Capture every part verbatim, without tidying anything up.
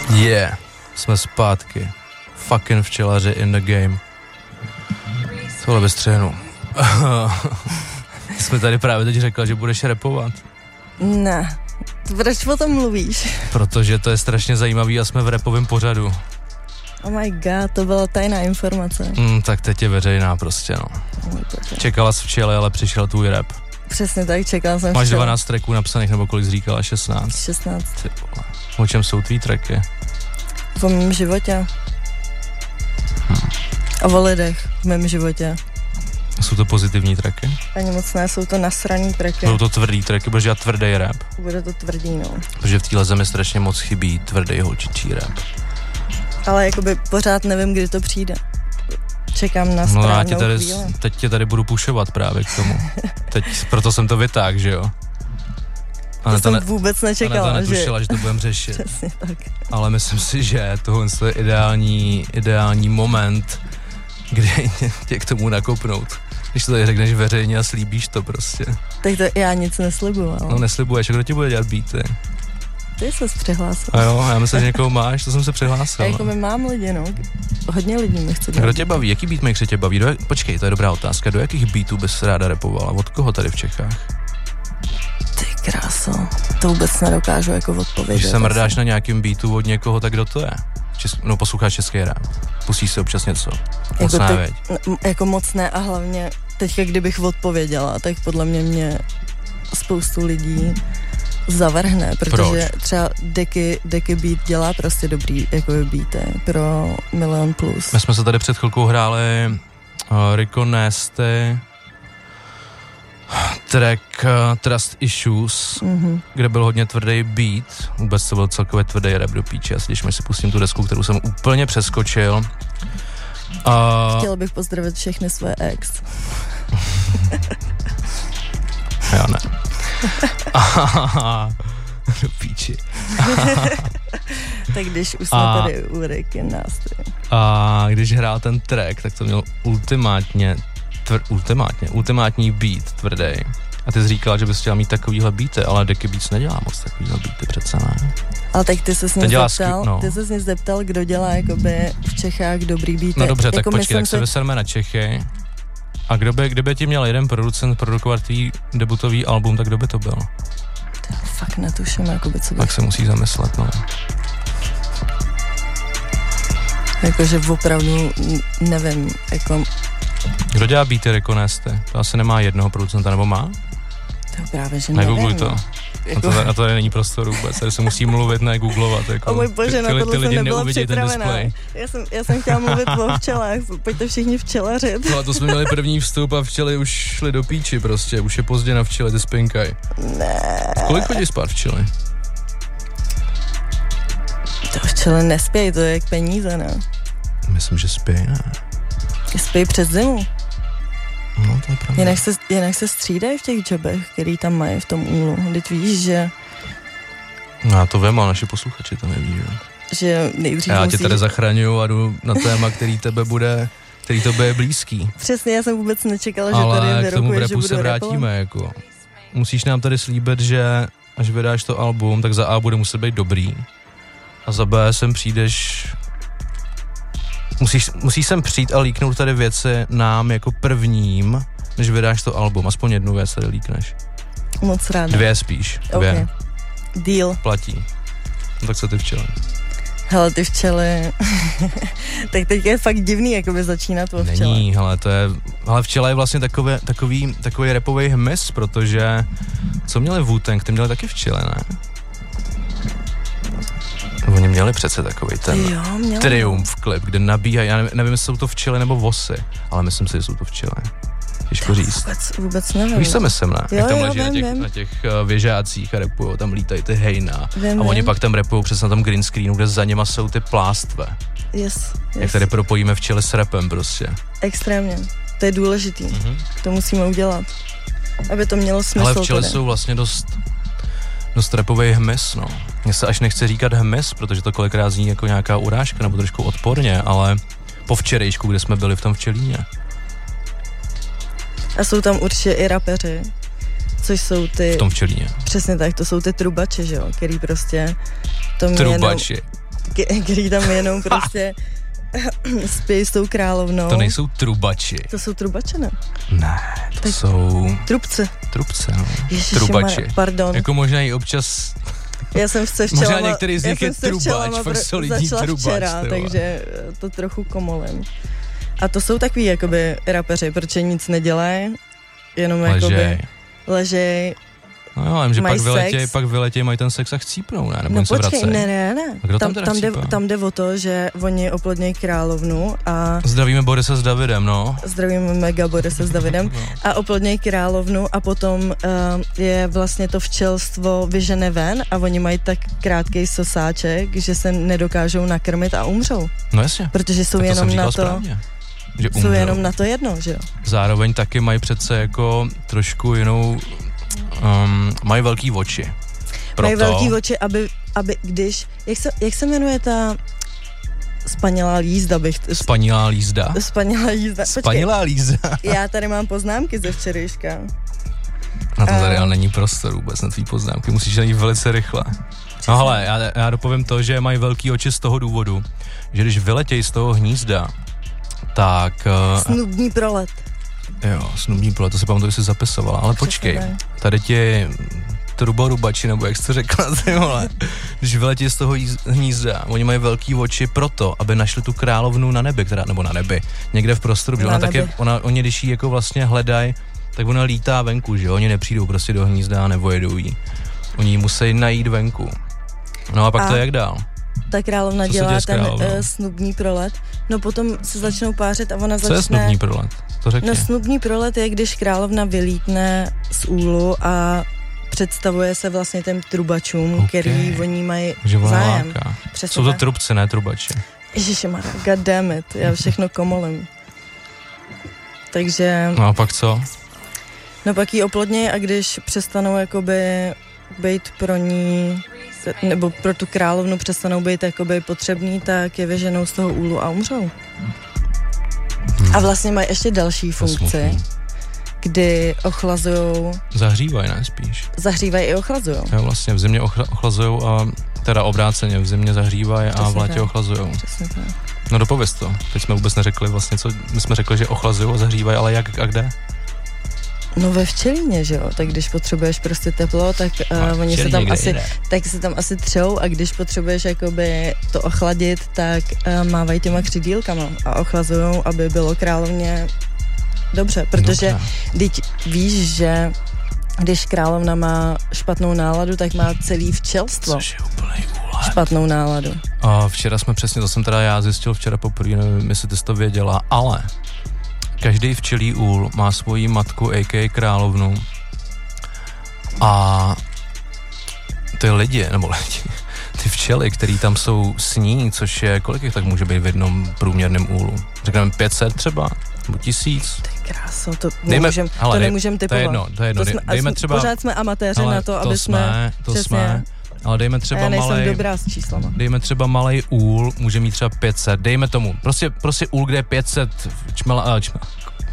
Yeah, jsme zpátky. Fucking včelaři in the game. Tohle bez střehnu. Jsme tady právě teď řekla, že budeš rapovat. Ne, proč o tom mluvíš? Protože to je strašně zajímavý a jsme v rapovém pořadu. Oh my god, to byla tajná informace. Mm, tak teď je veřejná prostě, no. Oh, čekala jsi včely, ale přišel tvůj rap. Přesně tak, čekala jsem Máš včely. dvanáct tracků napsaných, nebo kolik jsi říkala? šestnáct? šestnáct. O čem jsou tvý tracky? O mém životě. Hm. A o lidech v mém životě. Jsou to pozitivní tracky? Ani moc ne, jsou to nasraný tracky. Jsou to tvrdý tracky, protože já tvrdý rap. Bude to tvrdý, no. Protože v téhle zemi strašně moc chybí tvrdý holčičí rap. Ale jakoby pořád nevím, kdy to přijde. Čekám na správnou No já tě tady, chvíli. teď tě tady budu pušovat právě k tomu. Teď, proto jsem to vytáhl, že jo? To jsem vůbec nečekala, Aneta netušila, že... že to budeme řešit. Přesně tak. Ale myslím si, že tohle je ideální, ideální moment, kdy tě k tomu nakopnout. Když to tady řekneš veřejně a slíbíš to prostě. Tak to já nic neslibuju, ale... No neslibuješ, kdo ti bude dělat beaty? Ty ses přihlásil. A jo, já myslím, že někoho máš, to jsem se přihlásil. A jako my mám lidi, no. Hodně lidí mi chce dělat. Kdo tě baví? Jaký beatmaker tě baví? Do jak... Počkej, to je dobrá otázka. Do jakých beatů bys ráda rapovala? Od koho tady v Čechách? Ty kráso, to vůbec nedokážu jako odpovědět. Když se mrdáš na nějakým beatu od někoho, tak kdo to je? Čes... No posloucháš český rap. Pustíš si občas něco. Moc jako, ne, teď, jako moc ne a hlavně teďka, kdybych odpověděla, tak podle mě mě spoustu lidí zavrhne, protože Proč? třeba Deky, Deky Beat dělá prostě dobrý jako beaty pro Milion Plus. My jsme se tady před chvilkou hráli uh, Rico Nasty track uh, Trust Issues, mm-hmm. kde byl hodně tvrdý beat, vůbec to byl celkově tvrdý rap do píče, asi když mi si pustím tu desku, kterou jsem úplně přeskočil. Uh, Chtěla bych pozdravit všechny své ex. Já ne. Do píči. Tak když už jsme a, tady u Ricky Nasty. A když hrál ten track, tak to měl ultimátně, tvr, ultimátně, ultimátní beat tvrdý. A ty jsi říkala, že bys chtěla mít takovýhle beaty, ale Deky Beats nedělá moc takovýhle beaty přece, ne? Ale tak ty se s ním dělá zeptal, skip, no. ty se s ním zeptal, kdo dělá jakoby v Čechách dobrý beaty. No dobře, jako tak počkej, tak se si... vyserme na Čechy. A kdo by, kdyby ti měl jeden producent produkovat tvý debutový album, tak kdo by to byl? To fakt netuším, jakoby co by... Tak se musí zamyslet, no. Jakože opravdu nevím, jako... Kdo dělá beaty Rico Nasty? To asi nemá jednoho producenta, nebo má? To právě, že nevím. Negoogluj to. Jako... A to, a to tady není prostor vůbec, tady se musí mluvit, ne googlovat. Jako. O můj bože, na tohle jsem nebyla připravená. Ten já, jsem, já jsem chtěla mluvit o včelách, pojďte všichni včelařit. No a to jsme měli první vstup a včely už šly do píči prostě, už je pozdě na včely, ty spinkaj. Ne. Kolik chodí spát včely? To včely nespějí, to je jak peníze, ne? Myslím, že spí, ne? Spějí přes zimu. No, to je pravda. Jinak se, jinak se střídají v těch jobech, který tam mají v tom úlu. Teď víš, že... No já to vím, ale naši posluchači to neví, že? Že nejdřív Já musí... tě tady zachraňuju a jdu na téma, který tebe bude, který tobě je blízký. Přesně, já jsem vůbec nečekala, že ale tady k tomu vyrokuje, že rapu budu se vrátíme, jako. Musíš nám tady slíbit, že až vydáš to album, tak za A bude muset být dobrý a za B sem přijdeš... Musíš, musíš sem přijít a líknout tady věci nám jako prvním, než vydáš to album. Aspoň jednu věc tady líkneš. Moc ráda. Dvě spíš. Dvě. Okay. Deal. Platí. No tak co ty včely? Hele, ty včely... tak teď je fakt divný, jakoby začínat o včele. Není, hele, to je... Ale včela je vlastně takový, takový, takový rapový hmyz, protože... Co měli Wu-Tang? Ty měli taky včely, ne? Oni měli přece takový ten jo, triumf klip, kde nabíhají, já nevím, nevím, jestli jsou to včely nebo vosy, ale myslím si, že jsou to včely. Těžko říct. Vůbec, vůbec nevím. Víš, co myslím, ne? Jo, Jak tam jo, leží vím, na těch, vím. na těch uh, věžácích a rapujou, tam lítají ty hejna. Vím, a oni vím. pak tam rapujou přesně na tom green screenu, kde za nima jsou ty plástve. Yes, yes. Jak tady propojíme včely s rapem prostě. Extrémně. To je důležitý. Mm-hmm. To musíme udělat. Aby to mělo smysl. Ale včely tady. jsou vlastně dost... dost rapovej hmyz, no. Mně se až nechce říkat hmyz, protože to kolikrát zní jako nějaká urážka nebo trošku odporně, ale po včerejšku, kde jsme byli v tom včelíně. A jsou tam určitě i rapeři, což jsou ty... V tom včelíně. Přesně tak, to jsou ty trubači, že jo, který prostě... To mě Trubači. Jenom, který tam jenom prostě spí s tou královnou. To nejsou trubači. To jsou trubače, ne? Ne, to tak jsou... Trubce. Trubce, no. Ježiši, trubači. Mara, pardon. Jako možná i občas... Já jsem se včelama... Možná některý z nich je trubač, fakt solidní trubač. Včera, takže to trochu komolím. A to jsou takový jakoby rapeři, protože nic nedělají, jenom ležej. jakoby ležej. No jo, vím, že pak vyletěj, pak vyletěj, mají ten sex a chcípnou, ne? Nebo no se počkej, vracej. ne, ne, ne. A kdo tam, tam, tam, jde, tam jde o to, že oni oplodnějí královnu a... Zdravíme Borisa s Davidem, no. Zdravíme mega Borisa s Davidem. No. A oplodnějí královnu a potom uh, je vlastně to včelstvo vyžene ven a oni mají tak krátký sosáček, že se nedokážou nakrmit a umřou. No jasně. Protože jsou tak to jenom na to... Správně. Že jsou jenom na to jedno, že jo? Zároveň taky mají přece jako trošku jinou, um, mají velký oči. Proto... Mají velký oči, aby, aby když, jak se, jak se jmenuje ta spanělá jízda bych... Spanělá jízda? Spanělá jízda. Spanělá jízda. Já tady mám poznámky ze včerejška. Na to tady ale není prostor vůbec na tvý poznámky, musíš najít velice rychle. No hele, já, já dopovím to, že mají velký oči z toho důvodu, že když vyletějí z toho hnízda, tak... Uh, snubní prolet. Jo, snubní prolet, to si pamatuju, že jsi zapisovala, ale počkej, tady ti truborubači, nebo jak jsi to řekla, ty vole, když vyletí z toho hnízda, oni mají velký oči proto, aby našli tu královnu na nebi, která, nebo na nebi, někde v prostoru, že ona taky, ona, oni když ji jako vlastně hledají, tak ona lítá venku, že oni nepřijdou prostě do hnízda a nevojedou jí. Oni ji musí najít venku. No a pak a to je jak dál? Ta královna dělá ten uh, snubní prolet, no potom se začnou pářit a ona Co začne... Co je snubní prolet? To řekni. No snubní prolet je, když královna vylítne z úlu a představuje se vlastně těm trubačům, okay. který oni mají zájem. Jsou to trubci, ne trubači. Ježišmarja, god damn it, já všechno komolím. Takže... No a pak co? No pak jí oplodnějí a když přestanou jakoby být pro ní, nebo pro tu královnu přestanou být jakoby potřebný, tak je vyženou z toho úlu a umřou. Hmm. A vlastně mají ještě další funkci, kdy ochlazujou... Zahřívají, ne, spíš. Zahřívají i ochlazujou. Jo, vlastně v zimě ochla, ochlazujou a teda obráceně, v zimě zahřívají a v létě ochlazujou. Přesně tak. No dopověz to. Teď jsme vůbec neřekli vlastně, co my jsme řekli, že ochlazují a zahřívají, ale jak a kde? No ve včelíně, že jo, tak když potřebuješ prostě teplo, tak uh, oni se tam asi, tak se tam asi třou a když potřebuješ jakoby to ochladit, tak uh, mávají těma křidílkama a ochlazujou, aby bylo královně dobře, protože teď víš, že když královna má špatnou náladu, tak má celý včelstvo. Což je úplnej úlet. Špatnou náladu. A včera jsme přesně, to jsem teda já zjistil včera poprvé, nevím, jestli ty jsi to věděla, ale každý včelí úl má svoji matku, a k a královnu. A ty lidi, nebo lidi, ty včely, který tam jsou s ní, což je, kolik jich tak může být v jednom průměrném úlu? Řekneme pět set třeba? Nebo tisíc? Ty kráso, to nemůžem, to nemůžem typovat. To je jedno, to je jedno. To jsme, dejme třeba, pořád jsme amatéři na to, aby to jsme, jsme, to přesně, jsme, ale dejme třeba malej... Já nejsem dobrá s číslama. Dejme třeba malej úl, může mít třeba pět set, dejme tomu. Prostě, prostě úl, kde je pět set čmela... čmela.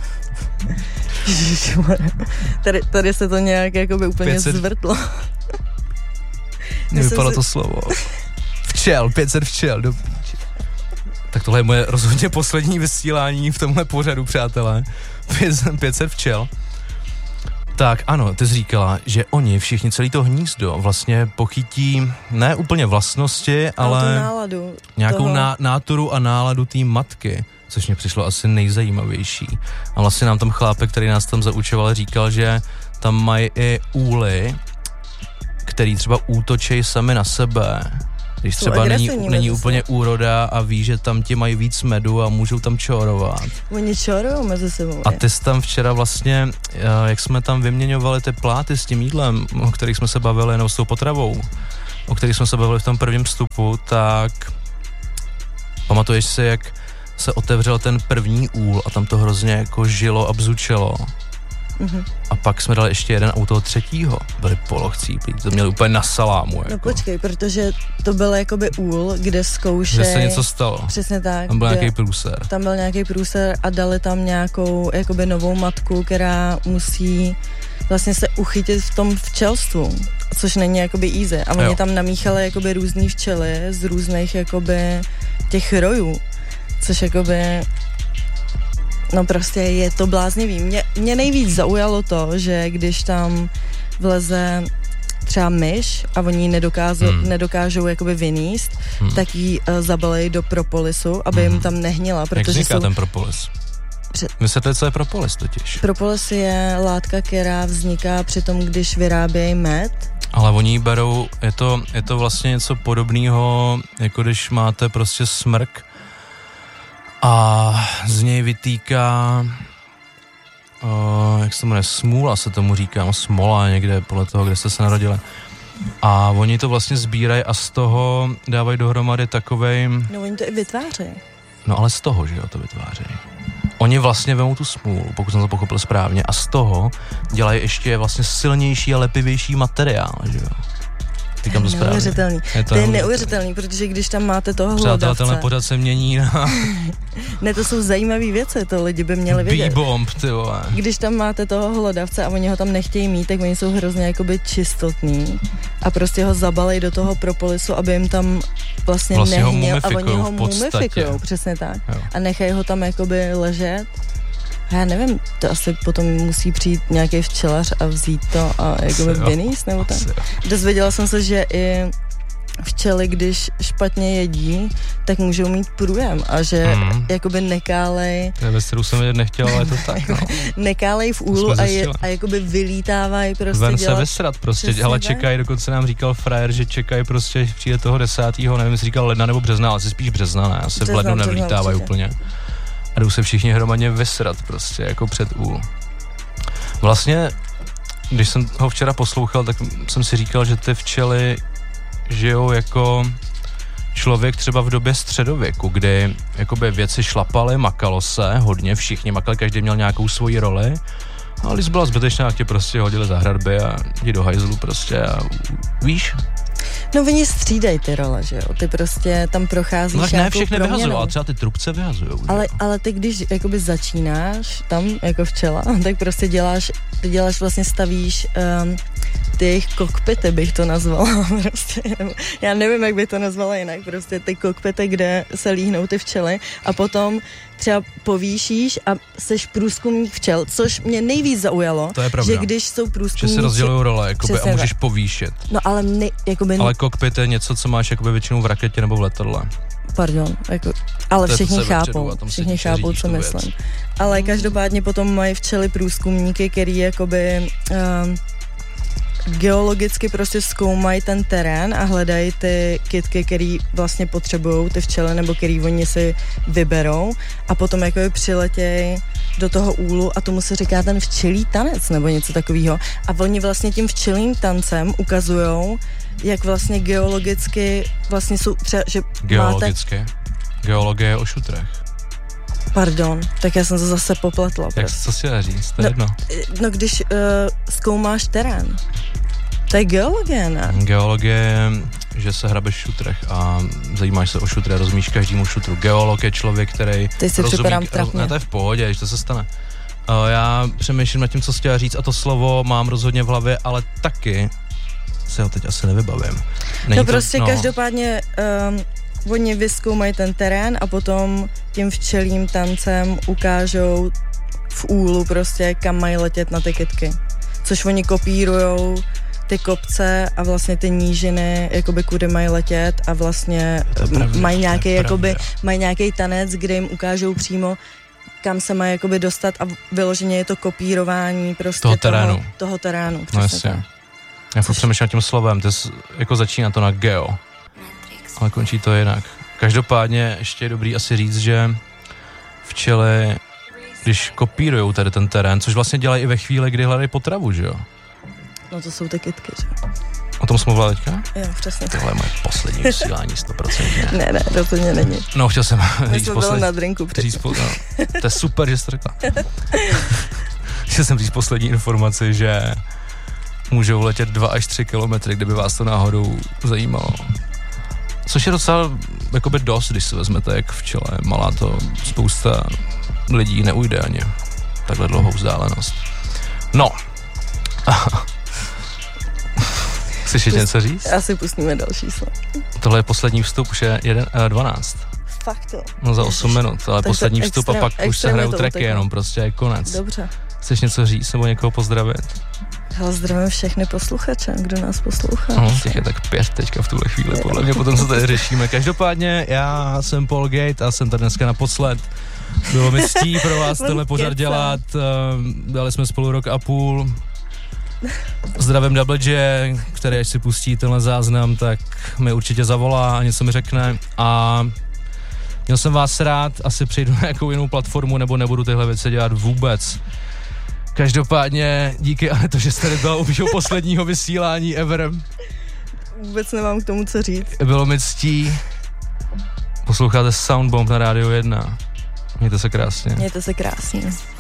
tady, tady se to nějak jakoby úplně pět set zvrtlo. Nevypadlo si... to slovo. Včel, pět set včel, do píči. Tak tohle je moje rozhodně poslední vysílání v tomhle pořadu, přátelé. pět set včel. Tak ano, ty jsi říkala, že oni všichni, celý to hnízdo vlastně pochytí ne úplně vlastnosti, ale, ale náladu nějakou ná, náturu a náladu té matky, což mě přišlo asi nejzajímavější. A vlastně nám tam chlápek, který nás tam zaučoval, říkal, že tam mají i úly, který třeba útočí sami na sebe. Když třeba není, není úplně úroda a ví, že tam ti mají víc medu a můžou tam čorovat. Oni čorujou mezi sebou. A ty jsi tam včera vlastně, jak jsme tam vyměňovali ty pláty s tím jídlem, o kterých jsme se bavili, nebo s tou potravou, o kterých jsme se bavili v tom prvním vstupu, tak pamatuješ si, jak se otevřel ten první úl a tam to hrozně jako žilo a bzučelo. Mm-hmm. A pak jsme dali ještě jeden a u toho třetího byli polochcíplí, to měli úplně na salámu. Jako. No počkej, protože to byl jakoby úl, kde zkoušej... Že se něco stalo. Přesně tak. Tam byl nějaký průser. Tam byl nějaký průser a dali tam nějakou jakoby novou matku, která musí vlastně se uchytit v tom včelstvu, což není jakoby easy. A oni jo. tam namíchali jakoby různý včely z různých jakoby těch rojů, což jakoby no prostě je to bláznivý. Mě, mě nejvíc zaujalo to, že když tam vleze třeba myš a oni ji nedokážou, hmm. nedokážou jakoby vyníst, hmm. tak ji uh, zabalejí do propolisu, aby hmm. jim tam nehnila. Jak vzniká jsou... ten propolis? Před... Vysvětli, co je propolis totiž. Propolis je látka, která vzniká při tom, když vyrábějí med. Ale oni ji berou, je to, je to vlastně něco podobného, jako když máte prostě smrk a z něj vytýká, uh, jak se to jmenuje, smůla se tomu říká, smola někde podle toho, kde jste se narodili. A oni to vlastně sbírají a z toho dávají dohromady takovej... No oni to i vytvářejí. No ale z toho, že jo, to vytvářejí. Oni vlastně vemou tu smůlu, pokud jsem to pochopil správně, a z toho dělají ještě vlastně silnější a lepivější materiál, že jo. Říkám to správně. Neuvěřitelný. Je to, to je neuvěřitelný, protože když tam máte toho hlodavce... Přátelé, tenhle pořad se mění na... Ne, to jsou zajímavé věci, to lidi by měli vědět. B-bomb, ty vole. Když tam máte toho hlodavce a oni ho tam nechtějí mít, tak oni jsou hrozně jakoby čistotní a prostě ho zabalej do toho propolisu, aby jim tam vlastně, vlastně nehnil a oni ho mumifikujou, přesně tak. Jo. A nechají ho tam jakoby ležet. A já nevím, to asi potom musí přijít nějaký včelař a vzít to a jakoby vyníst, nebo tak. Dozvěděla jsem se, že i včely, když špatně jedí, tak můžou mít průjem a že mm. jakoby nekálej... To je ve středu jsem vědět nechtěl, ale je to tak, no. Nekálej v úlu a, je, a jakoby vylítávají prostě ven dělat... se vysrat prostě, ale čekají, dokonce nám říkal frajer, že čekají prostě, přijde toho desátého, nevím, jestli říkal ledna nebo března, ale si spíš března, ne, asi v lednu nevylítávají úplně. A jdou se všichni hromadně vysrat prostě, jako před úl. Vlastně, když jsem ho včera poslouchal, tak jsem si říkal, že ty včely žijou jako člověk třeba v době středověku, kdy jakoby věci šlapaly, makalo se, hodně, všichni makali, každý měl nějakou svoji roli. A když byla zbytečná, tak tě prostě hodili za hradby a jdi do hajzlu prostě a víš? No oni střídají ty role, že jo, ty prostě tam procházíš no, nějakou ne všechny proměnou. vyhazují, ale třeba ty trubce vyhazujou. Ale, ale ty když jakoby začínáš tam jako včela, tak prostě děláš, ty děláš vlastně stavíš um, ty jejich kokpity, bych to nazvala prostě, já nevím, jak bych to nazvala jinak, prostě ty kokpity, kde se líhnou ty včely a potom třeba povýšíš a seš průzkumník včel, což mě nejvíc zaujalo, to je pravda. Že když jsou průzkumníci... Že se rozdělují role jakoby, a můžeš povýšit. No ale ne, jakoby... Ale kokpit je něco, co máš jakoby většinou v raketě nebo v letadle. Pardon, jako, ale všichni chápou, všichni chápou, co myslím. Věc. Ale každopádně potom mají včely průzkumníky, který jakoby... Um, geologicky prostě zkoumají ten terén a hledají ty kytky, který vlastně potřebují ty včely nebo který oni si vyberou a potom jako přiletějí do toho úlu a tomu se říká ten včelí tanec nebo něco takového a oni vlastně tím včelím tancem ukazujou, jak vlastně geologicky vlastně jsou třeba, že Geologicky? Máte... Geologie je o šutrech. Pardon, tak já jsem to zase popletla. Jak prostě. Co si dá říct? To je no, jedno. No když uh, zkoumáš terén. To je geologie, ne? Geologie je, že se hrabeš v šutrech a zajímáš se o šutry a rozumíš každému šutru. Geolog je člověk, který Ty si rozumí... připadám trapně. Ne, to je v pohodě, když to se stane. Uh, já přemýšlím nad tím, co jsi chtěla říct a to slovo mám rozhodně v hlavě, ale taky se ho teď asi nevybavím. Není no prostě to, no. každopádně um, oni vyzkoumají ten terén a potom tím včelím tancem ukážou v úlu prostě, kam mají letět na ty kytky. Což oni kopírujou ty kopce a vlastně ty nížiny, jakoby kudy mají letět a vlastně pravda, mají nějaký jakoby, mají nějaký tanec, kde jim ukážou přímo, kam se mají jakoby dostat a vyloženě je to kopírování prostě toho terénu. Toho, toho terénu. No jasně. Já furt přemýšlím tím slovem, to je, jako začíná to na geo, ale končí to jinak. Každopádně ještě je dobrý asi říct, že včely, když kopírujou tady ten terén, což vlastně dělají i ve chvíli, kdy hledají potravu, že jo? No to jsou ty kytky, že? O tom jsme mluvili teďka? Jo, přesně. Tohle je moje poslední vysílání, sto procent. Ne, ne, rozhodně není. No, chtěl jsem My říct poslední. na drinku říct po, no. To je super, že jsi to řekla. Chtěl jsem říct poslední informaci, že můžou letět dva až tři kilometry, kdyby vás to náhodou zajímalo. Což je docela jakoby dost, když si vezmete, jak včela je malá, to spousta lidí neujde ani takhle dlouhou vzdálenost. No, Chceš ještě něco říct? Asi pustíme další slov. Tohle je poslední vstup, už je jeden, uh, dvanáct. Fakt jo. No za osm minut, ale tak poslední vstup extrém, a pak už se hrajou tracky jenom, prostě je konec. Dobře. Chceš něco říct nebo někoho pozdravit? Já zdravím všechny posluchače, kdo nás poslouchá. No, těch je tak pět teďka v tuhle chvíli, podle mě potom, co tady řešíme. Každopádně já jsem Paul Gate a jsem tady dneska naposled. Bylo mi ctí pro vás tenhle pořad dělat, dali jsme spolu rok a půl. Zdravím Double J, který až si pustí tenhle záznam, tak mi určitě zavolá a něco mi řekne. A měl jsem vás rád, asi přejdu na nějakou jinou platformu, nebo nebudu tyhle věci dělat vůbec. Každopádně díky, ale to, že jste byla u mého posledního vysílání ever. Vůbec nemám k tomu co říct. Bylo mi ctí. Posloucháte Soundbomb na Rádiu jedna. Mějte se krásně. Mějte se krásně.